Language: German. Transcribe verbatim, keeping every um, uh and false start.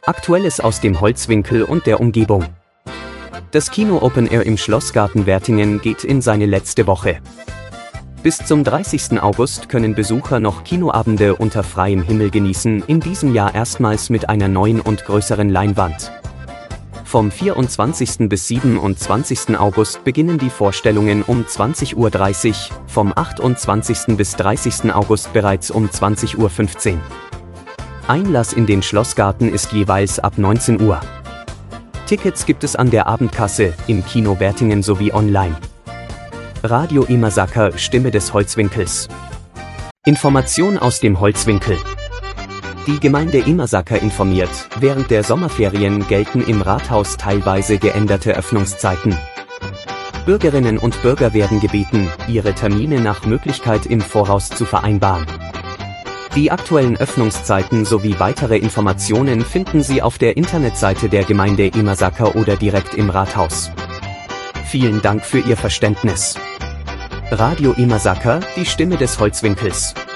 Aktuelles aus dem Holzwinkel und der Umgebung. Das Kino Open Air im Schlossgarten Wertingen geht in seine letzte Woche. Bis zum dreißigsten August können Besucher noch Kinoabende unter freiem Himmel genießen, in diesem Jahr erstmals mit einer neuen und größeren Leinwand. Vom vierundzwanzigsten bis siebenundzwanzigsten August beginnen die Vorstellungen um zwanzig Uhr dreißig, vom achtundzwanzigsten bis dreißigsten August bereits um zwanzig Uhr fünfzehn. Einlass in den Schlossgarten ist jeweils ab neunzehn Uhr. Tickets gibt es an der Abendkasse, im Kino Wertingen sowie online. Radio Imasaka, Stimme des Holzwinkels. Information aus dem Holzwinkel. Die Gemeinde Imasaka informiert, während der Sommerferien gelten im Rathaus teilweise geänderte Öffnungszeiten. Bürgerinnen und Bürger werden gebeten, ihre Termine nach Möglichkeit im Voraus zu vereinbaren. Die aktuellen Öffnungszeiten sowie weitere Informationen finden Sie auf der Internetseite der Gemeinde Imasaka oder direkt im Rathaus. Vielen Dank für Ihr Verständnis. Radio Imasaka, die Stimme des Holzwinkels.